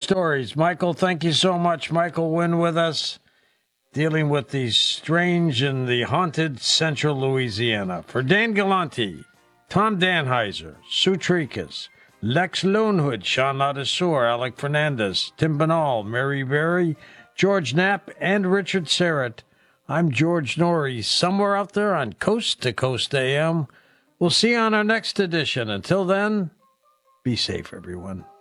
stories. Michael, thank you so much. Michael Wynn with us, dealing with the strange and the haunted central Louisiana. For Dan Galante, Tom Danheiser, Sue Tricas, Lex Loonhood, Sean Ladesseur, Alec Fernandez, Tim Banal, Mary Berry, George Knapp, and Richard Serrett, I'm George Norrie, somewhere out there on Coast to Coast AM. We'll see you on our next edition. Until then, be safe, everyone.